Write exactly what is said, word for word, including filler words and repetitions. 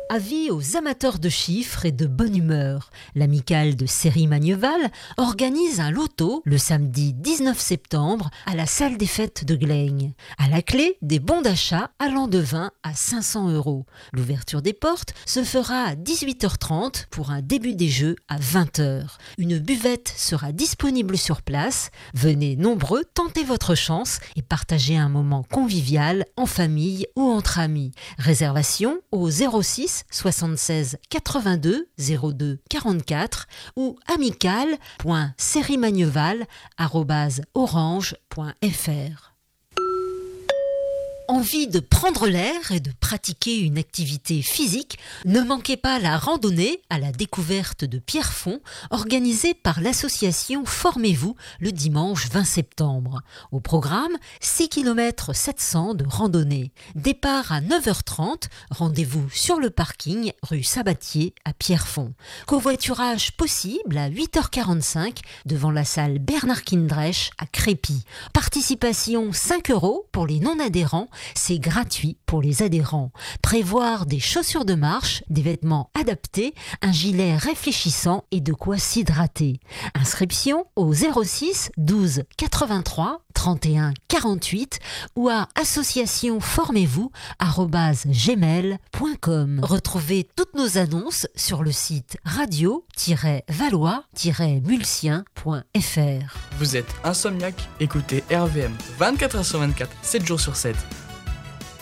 Avis aux amateurs de chiffres et de bonne humeur. L'amicale de Céry-Magneval organise un loto le samedi dix-neuf septembre à la salle des fêtes de Glaigne. À la clé, des bons d'achat allant de vingt à cinq cents euros. L'ouverture des portes se fera à dix-huit heures trente pour un début des jeux à vingt heures. Une buvette sera disponible sur place. Venez nombreux tenter votre chance et partager un moment convivial en famille ou entre amis. Réservation au zéro six soixante-seize quatre-vingt-deux zéro deux quarante-quatre ou amical point céry-magneval arobase orange point f r. Envie de prendre l'air et de pratiquer une activité physique? Ne manquez pas la randonnée à la découverte de Pierrefonds organisée par l'association Formez-vous le dimanche vingt septembre. Au programme, six kilomètres sept cents de randonnée. Départ à neuf heures trente, rendez-vous sur le parking rue Sabatier à Pierrefonds. Covoiturage possible à huit heures quarante-cinq devant la salle Bernard Kindrech à Crépy. Participation cinq euros pour les non-adhérents. C'est gratuit pour les adhérents. Prévoir des chaussures de marche, des vêtements adaptés, un gilet réfléchissant et de quoi s'hydrater. Inscription au zéro six douze quatre-vingt-trois trente et un quarante-huit ou à association formez-vous arobase gmail point com. Retrouvez toutes nos annonces sur le site radio tiret valois tiret mulsien point f r. Vous êtes insomniaque? Écoutez R V M vingt-quatre heures sur vingt-quatre, sept jours sur sept.